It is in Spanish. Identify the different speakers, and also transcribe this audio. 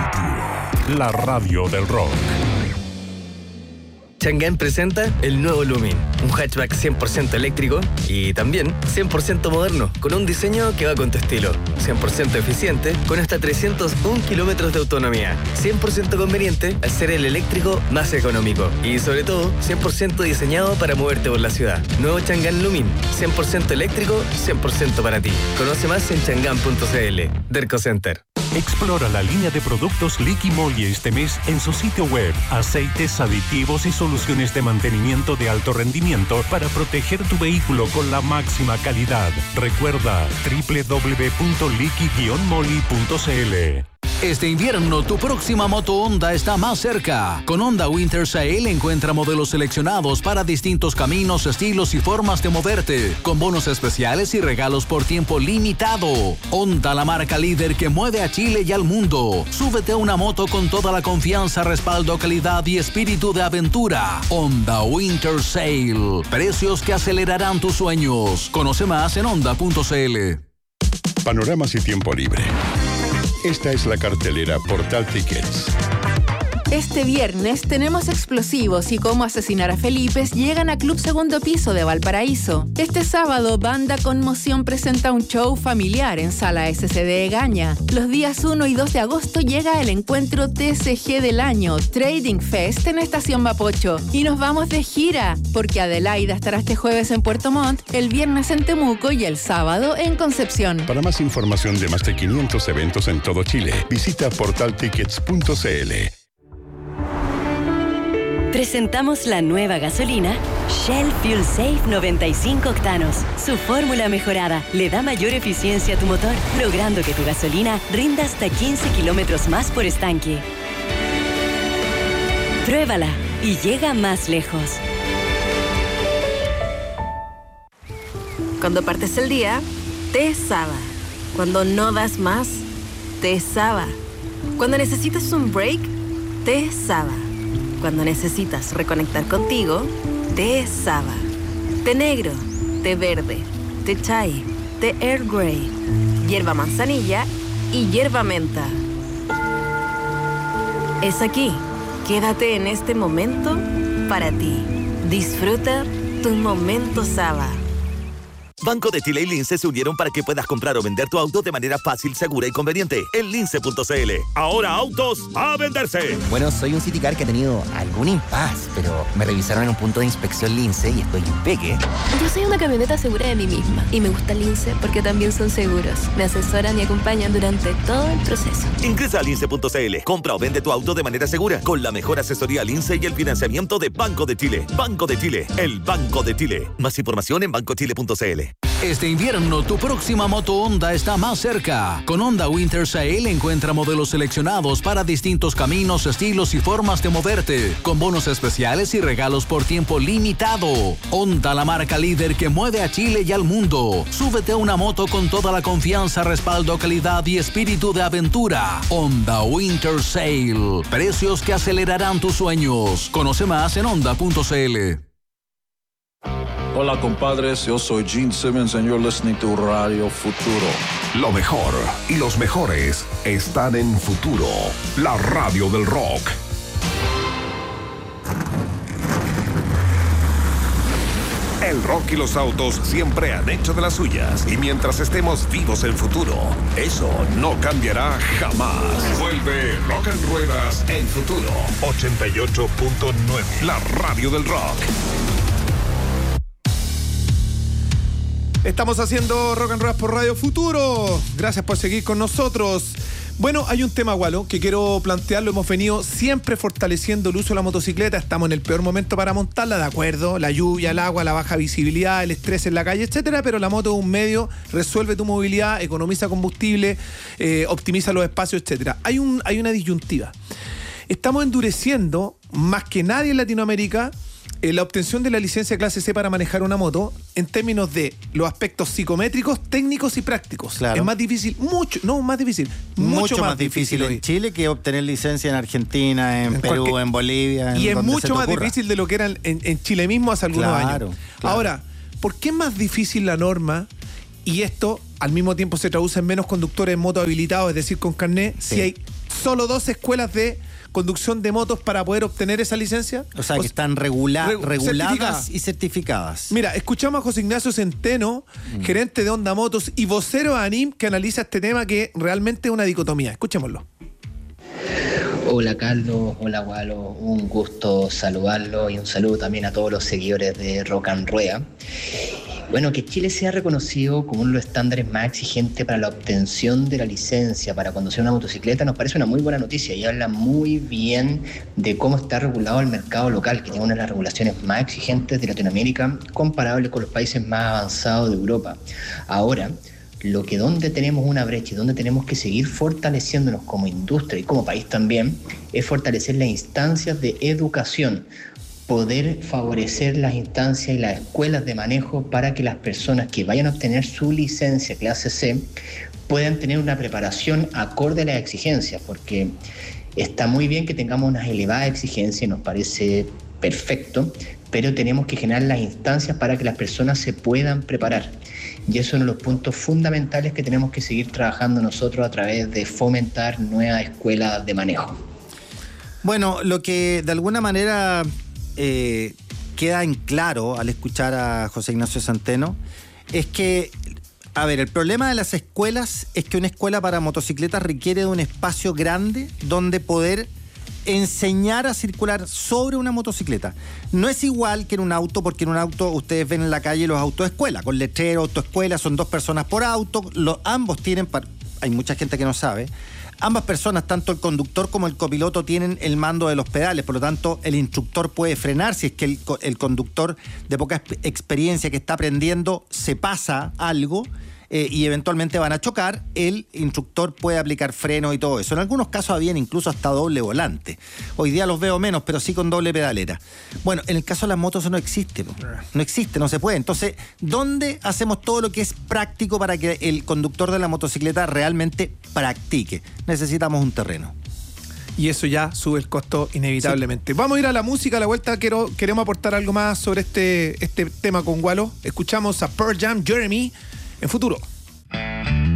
Speaker 1: Futuro, la radio del rock.
Speaker 2: Chang'an presenta el nuevo Lumin, un hatchback 100% eléctrico y también 100% moderno, con un diseño que va con tu estilo. 100% eficiente, con hasta 301 kilómetros de autonomía. 100% conveniente al ser el eléctrico más económico. Y sobre todo, 100% diseñado para moverte por la ciudad. Nuevo Chang'an Lumin, 100% eléctrico, 100% para ti. Conoce más en chang'an.cl. Derco Center.
Speaker 1: Explora la línea de productos Liqui Moly este mes en su sitio web. Aceites, aditivos y soluciones de mantenimiento de alto rendimiento para proteger tu vehículo con la máxima calidad. Recuerda www.liqui-moly.cl.
Speaker 3: Este invierno, tu próxima moto Honda está más cerca. Con Honda Winter Sale encuentra modelos seleccionados para distintos caminos, estilos y formas de moverte, con bonos especiales y regalos por tiempo limitado. Honda, la marca líder que mueve a Chile y al mundo. Súbete a una moto con toda la confianza, respaldo, calidad y espíritu de aventura. Honda Winter Sale. Precios que acelerarán tus sueños. Conoce más en honda.cl.
Speaker 4: Panoramas y tiempo libre. Esta es la cartelera Portal Tickets.
Speaker 5: Este viernes tenemos Explosivos y Cómo asesinar a Felipe llegan a Club Segundo Piso de Valparaíso. Este sábado, Banda Conmoción presenta un show familiar en Sala SCD Egaña. Los días 1 y 2 de agosto llega el encuentro TCG del año, Trading Fest en Estación Mapocho. Y nos vamos de gira, porque Adelaida estará este jueves en Puerto Montt, el viernes en Temuco y el sábado en Concepción.
Speaker 4: Para más información de más de 500 eventos en todo Chile, visita portaltickets.cl.
Speaker 6: Presentamos la nueva gasolina Shell Fuel Safe 95 octanos. Su fórmula mejorada le da mayor eficiencia a tu motor, logrando que tu gasolina rinda hasta 15 kilómetros más por estanque. Pruébala y llega más lejos.
Speaker 7: Cuando partes el día, te Saba. Cuando no das más, te Saba. Cuando necesitas un break, te Saba. Cuando necesitas reconectar contigo, té Saba. Té negro, té verde, té chai, té Earl Grey, hierba manzanilla y hierba menta. Es aquí. Quédate en este momento para ti. Disfruta tu momento Saba.
Speaker 8: Banco de Chile y Lince se unieron para que puedas comprar o vender tu auto de manera fácil, segura y conveniente en lince.cl. Ahora autos a venderse.
Speaker 9: Bueno, soy un Citicar que ha tenido algún impas, pero me revisaron en un punto de inspección Lince y estoy impeque.
Speaker 10: Yo soy una camioneta segura de mí misma y me gusta Lince porque también son seguros. Me asesoran y acompañan durante todo el proceso.
Speaker 8: Ingresa a lince.cl. Compra o vende tu auto de manera segura con la mejor asesoría Lince y el financiamiento de Banco de Chile. Banco de Chile, el Banco de Chile. Más información en bancochile.cl.
Speaker 3: Este invierno, tu próxima moto Honda está más cerca. Con Honda Winter Sale encuentra modelos seleccionados para distintos caminos, estilos y formas de moverte, con bonos especiales y regalos por tiempo limitado. Honda, la marca líder que mueve a Chile y al mundo. Súbete a una moto con toda la confianza, respaldo, calidad y espíritu de aventura. Honda Winter Sale. Precios que acelerarán tus sueños. Conoce más en honda.cl.
Speaker 11: Hola compadres, yo soy Gene Simmons and you're listening to Radio Futuro.
Speaker 1: Lo mejor y los mejores están en Futuro, la radio del rock. El rock y los autos siempre han hecho de las suyas. Y mientras estemos vivos en Futuro, eso no cambiará jamás. Vuelve Rock and Ruedas en Futuro 88.9, la radio del rock.
Speaker 12: Estamos haciendo Rock and Roll por Radio Futuro. Gracias por seguir con nosotros. Bueno, hay un tema, Gualo, que quiero plantearlo. Hemos venido siempre fortaleciendo el uso de la motocicleta. Estamos en el peor momento para montarla, de acuerdo. La lluvia, el agua, la baja visibilidad, el estrés en la calle, etcétera. Pero la moto es un medio, resuelve tu movilidad, economiza combustible, optimiza los espacios, etcétera. Hay una disyuntiva. Estamos endureciendo, más que nadie en Latinoamérica, la obtención de la licencia clase C para manejar una moto en términos de los aspectos psicométricos, técnicos y prácticos. Claro. Es más difícil, mucho más difícil
Speaker 13: en Chile que obtener licencia en Argentina, en Perú, en Bolivia.
Speaker 12: Y es mucho más difícil de lo que era en Chile mismo hace algunos años.
Speaker 13: Claro.
Speaker 12: Ahora, ¿por qué es más difícil la norma y esto al mismo tiempo se traduce en menos conductores en moto habilitados, es decir, con carnet, si hay solo 2 escuelas de conducción de motos para poder obtener esa licencia.
Speaker 13: O sea, que están reguladas
Speaker 12: certificadas
Speaker 13: y certificadas.
Speaker 12: Mira, escuchamos a José Ignacio Centeno, gerente de Honda Motos y vocero de ANIM, que analiza este tema que realmente es una dicotomía. Escuchémoslo.
Speaker 14: Hola Carlos, hola Walo, un gusto saludarlo y un saludo también a todos los seguidores de Rock and Rueda. Bueno, que Chile sea reconocido como uno de los estándares más exigentes para la obtención de la licencia para conducir una motocicleta nos parece una muy buena noticia y habla muy bien de cómo está regulado el mercado local, que tiene una de las regulaciones más exigentes de Latinoamérica, comparable con los países más avanzados de Europa. Ahora, donde tenemos una brecha y donde tenemos que seguir fortaleciéndonos como industria y como país también, es fortalecer las instancias de educación, poder favorecer las instancias y las escuelas de manejo para que las personas que vayan a obtener su licencia clase C puedan tener una preparación acorde a las exigencias, porque está muy bien que tengamos unas elevadas exigencias, nos parece perfecto, pero tenemos que generar las instancias para que las personas se puedan preparar. Y eso es uno de los puntos fundamentales que tenemos que seguir trabajando nosotros a través de fomentar nuevas escuelas de manejo.
Speaker 13: Bueno, lo que de alguna manera queda en claro al escuchar a José Ignacio Centeno es que, a ver, el problema de las escuelas es que una escuela para motocicletas requiere de un espacio grande donde poder enseñar a circular sobre una motocicleta. No es igual que en un auto, porque en un auto ustedes ven en la calle los autos de escuela, con letrero, autoescuela, son 2 personas por auto, ambos tienen, hay mucha gente que no sabe, ambas personas, tanto el conductor como el copiloto, tienen el mando de los pedales, por lo tanto el instructor puede frenar si es que el conductor de poca experiencia que está aprendiendo se pasa algo y eventualmente van a chocar, el instructor puede aplicar freno y todo eso. En algunos casos habían incluso hasta doble volante. Hoy día los veo menos, pero sí con doble pedalera. Bueno, en el caso de las motos eso no existe. No existe, no se puede. Entonces, ¿dónde hacemos todo lo que es práctico para que el conductor de la motocicleta realmente practique? Necesitamos un terreno.
Speaker 12: Y eso ya sube el costo inevitablemente. Sí. Vamos a ir a la música, a la vuelta queremos aportar algo más sobre este tema con Walo. Escuchamos a Pearl Jam, Jeremy, en Futuro.